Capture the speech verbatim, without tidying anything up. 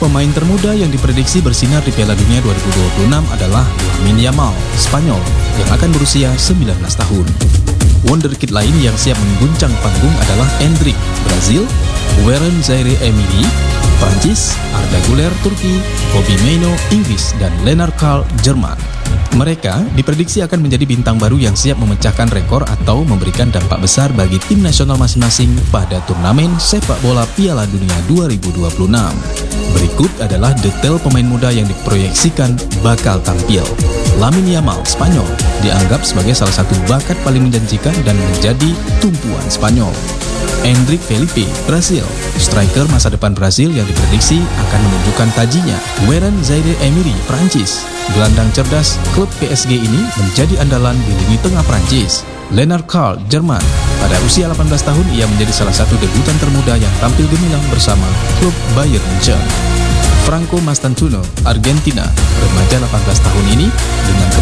Pemain termuda yang diprediksi bersinar di Piala Dunia dua ribu dua puluh enam adalah Lamine Yamal, Spanyol, yang akan berusia sembilan belas tahun. Wonderkid lain yang siap mengguncang panggung adalah Endrick, Brazil, Warren Zaïre-Emery, Prancis, Arda Güler, Turki, Kobbie Mainoo, Inggris, dan Lennart Karl, Jerman. Mereka diprediksi akan menjadi bintang baru yang siap memecahkan rekor atau memberikan dampak besar bagi tim nasional masing-masing pada turnamen sepak bola Piala Dunia dua ribu dua puluh enam. Berikut adalah detail pemain muda yang diproyeksikan bakal tampil. Lamine Yamal, Spanyol, dianggap sebagai salah satu bakat paling menjanjikan dan menjadi tumpuan Spanyol. Endrick Felipe, Brasil, striker masa depan Brasil yang diprediksi akan menunjukkan tajinya. Warren Zaïre-Emery, Prancis, gelandang cerdas klub P S G ini menjadi andalan di lini tengah Prancis. Lennart Karl, Jerman, pada usia delapan belas tahun ia menjadi salah satu debutan termuda yang tampil gemilang bersama klub Bayern Munchen. Franco Mastantuono, Argentina, remaja delapan belas tahun ini dengan